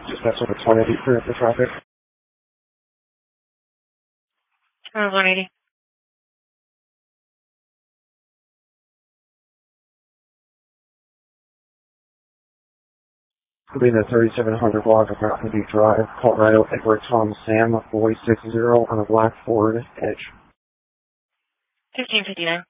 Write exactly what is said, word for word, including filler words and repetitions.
Just that's over twenty eighty clear for traffic. Uh, one eighty. Could be the thirty-seven hundred block of Mountain View Drive, Colorado, Edward Tom Sam, four six zero on a black Ford Edge. fifteen fifty-nine.